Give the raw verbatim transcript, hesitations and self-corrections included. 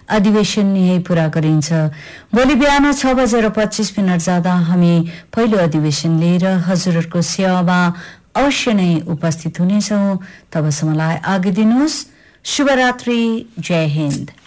अधिवेशन यही पूरा गरिन्छ। भोलि बिहान छ बजेर पच्चीस मिनट जाँदा हामी पहिलो अधिवेशन लिएर हजुरहरूको सेवामा अवश्य नै उपस्थित हुनेछौँ। तबसम्मलाई आज्ञा दिनुहोस्। शुभरात्रि। जय हिन्द।